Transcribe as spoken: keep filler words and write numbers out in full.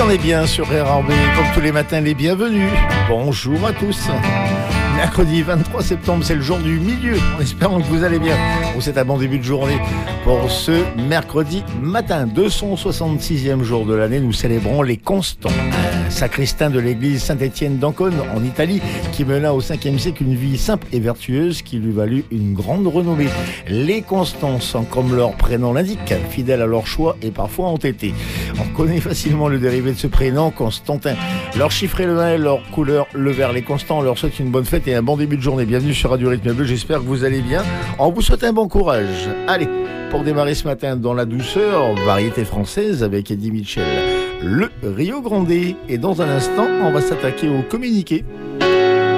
on est bien sur R R B, comme tous les matins, les bienvenus. Bonjour à tous. Mercredi vingt-trois septembre, c'est le jour du milieu, en espérant que vous allez bien. Bon, c'est un bon début de journée pour ce mercredi matin, deux cent soixante-sixième jour de l'année. Nous célébrons les Constants, un sacristain de l'église Saint-Étienne d'Ancône, en Italie, qui mena au cinquième siècle une vie simple et vertueuse qui lui valut une grande renommée. Les Constants sont, comme leur prénom l'indique, fidèles à leur choix et parfois entêtés. On connaît facilement le dérivé de ce prénom, Constantin. Leur chiffre est le un, leur couleur le vert. Les Constants, on leur souhaite une bonne fête et un bon début de journée. Bienvenue sur Radio Rythme Bleu, j'espère que vous allez bien. On vous souhaite un bon courage. Allez, pour démarrer ce matin dans la douceur, variété française avec Eddie Mitchell, le Rio Grande. Et dans un instant, on va s'attaquer au communiqué.